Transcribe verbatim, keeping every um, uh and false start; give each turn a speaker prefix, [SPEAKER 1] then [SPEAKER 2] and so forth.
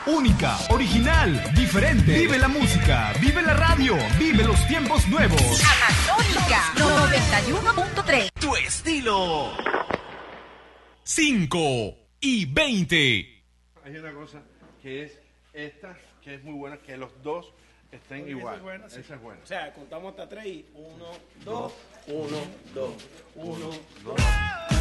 [SPEAKER 1] Única, original, diferente. Vive la música, vive la radio, vive los tiempos nuevos.
[SPEAKER 2] Amazónica noventa y uno punto tres.
[SPEAKER 1] Tu estilo. cinco y veinte.
[SPEAKER 3] Hay una cosa que es esta, que es muy buena, que los dos estén
[SPEAKER 4] Oye,
[SPEAKER 3] igual.
[SPEAKER 4] Esa es buena, sí.
[SPEAKER 3] Esa es buena.
[SPEAKER 4] O sea, contamos hasta tres y uno, dos, uno, dos, uno, dos.